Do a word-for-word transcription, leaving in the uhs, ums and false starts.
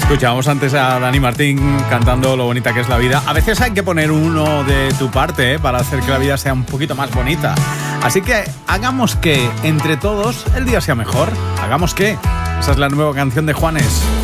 Escuchábamos antes a Dani Martín cantando lo bonita que es la vida. A veces hay que poner uno de tu parte, ¿eh?, para hacer que la vida sea un poquito más bonita. Así que hagamos que entre todos el día sea mejor. Hagamos que. Esa es la nueva canción de Juanes.